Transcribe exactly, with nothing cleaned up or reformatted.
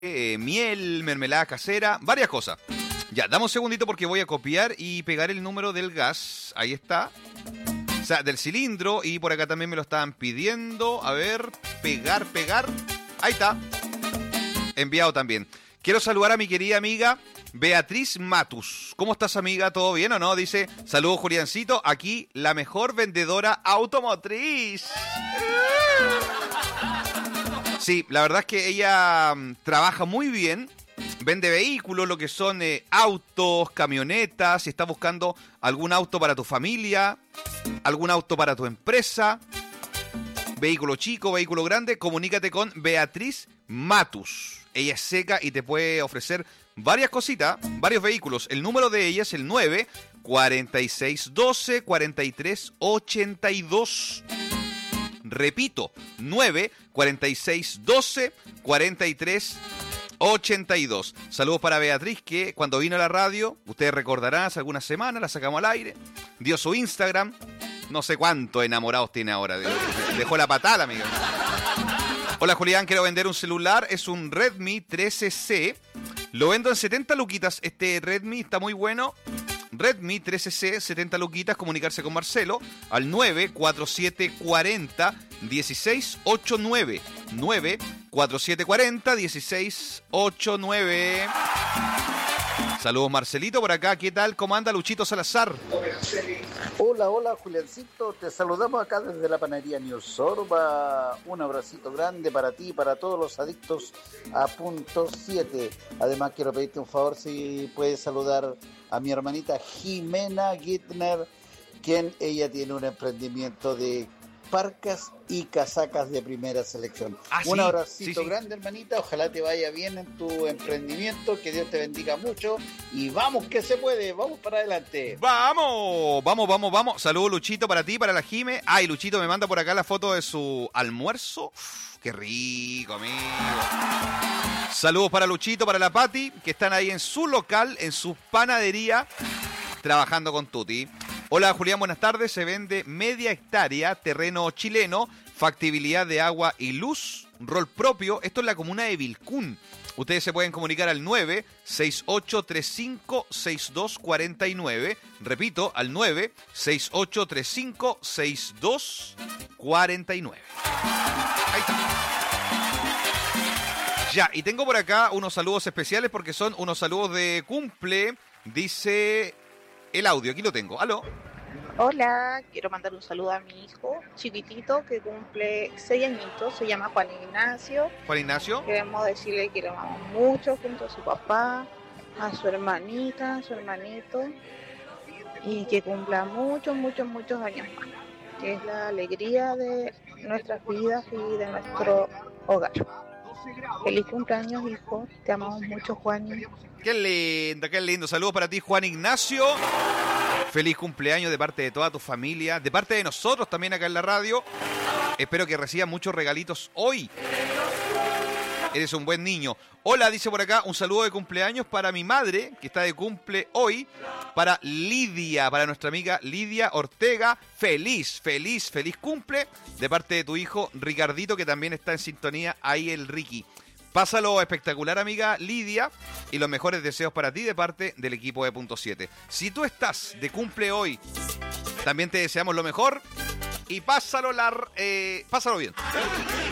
eh, miel, mermelada casera, varias cosas. Ya, dame un segundito porque voy a copiar y pegar el número del gas. Ahí está. O sea, del cilindro. Y por acá también me lo estaban pidiendo. A ver, pegar, pegar. Ahí está. Enviado también. Quiero saludar a mi querida amiga Beatriz Matus. ¿Cómo estás, amiga? ¿Todo bien o no? Dice, saludos, Juliancito. Aquí la mejor vendedora automotriz. Sí, la verdad es que ella um, trabaja muy bien. Vende vehículos, lo que son eh, autos, camionetas. Si estás buscando algún auto para tu familia, algún auto para tu empresa, vehículo chico, vehículo grande, comunícate con Beatriz Matus. Ella es seca y te puede ofrecer varias cositas, varios vehículos. El número de ella es el nueve, cuarenta y seis, doce, cuarenta y tres, ochenta y dos. Repito, nueve, cuarenta y seis, doce, cuarenta y tres, ochenta y dos. Saludos para Beatriz, que cuando vino a la radio, ustedes recordarán, hace algunas semanas la sacamos al aire, dio su Instagram, no sé cuántos enamorados tiene ahora, dejó la patada, amiga. Hola, Julián, quiero vender un celular, es un Redmi trece C, lo vendo en setenta luquitas, este Redmi está muy bueno. Redmi trece C, setenta luquitas, comunicarse con Marcelo al nueve cuatro siete cuatro cero, uno seis ocho nueve. nueve cuatro siete cuatro cero, uno seis ocho nueve. Saludos, Marcelito, por acá. ¿Qué tal? ¿Cómo anda Luchito Salazar? Hola, hola, Juliancito. Te saludamos acá desde la panadería New Sorba. Un abracito grande para ti y para todos los adictos a punto siete. Además, quiero pedirte un favor si puedes saludar a mi hermanita Jimena Gittner, quien ella tiene un emprendimiento de parcas y casacas de primera selección. Ah, un sí, abracito sí, sí. grande, hermanita. Ojalá te vaya bien en tu emprendimiento. Que Dios te bendiga mucho. Y vamos que se puede. Vamos para adelante. ¡Vamos! Vamos, vamos, vamos. Saludos, Luchito, para ti, para la Jime. Ay, Luchito me manda por acá la foto de su almuerzo. Uf, ¡qué rico, amigo! Saludos para Luchito, para la Pati, que están ahí en su local, en su panadería, trabajando con Tuti. Hola, Julián, buenas tardes. Se vende media hectárea, terreno chileno, factibilidad de agua y luz, rol propio. Esto es la comuna de Vilcún. Ustedes se pueden comunicar al nueve seis ocho tres cinco seis dos cuatro nueve. Repito, al nueve seis ocho tres cinco seis dos cuatro nueve. Ahí está. Ya, y tengo por acá unos saludos especiales porque son unos saludos de cumple. Dice el audio, aquí lo tengo. ¿Aló? Hola, quiero mandar un saludo a mi hijo chiquitito que cumple seis añitos, se llama Juan Ignacio. Juan Ignacio. Queremos decirle que le amamos mucho junto a su papá, a su hermanita, a su hermanito, y que cumpla muchos, muchos, muchos años más, que es la alegría de nuestras vidas y de nuestro hogar. Feliz cumpleaños, hijo, te amamos mucho, Juan. Qué lindo, qué lindo. Saludos para ti, Juan Ignacio. Feliz cumpleaños de parte de toda tu familia, de parte de nosotros también acá en la radio. Espero que reciban muchos regalitos hoy. Eres un buen niño. Hola, dice por acá, un saludo de cumpleaños para mi madre, que está de cumple hoy. Para Lidia, para nuestra amiga Lidia Ortega. Feliz, feliz, feliz cumple. De parte de tu hijo Ricardito, que también está en sintonía, ahí el Ricky. Pásalo espectacular, amiga Lidia, y los mejores deseos para ti de parte del equipo de Punto siete. Si tú estás de cumple hoy, también te deseamos lo mejor y pásalo, lar, eh, pásalo bien.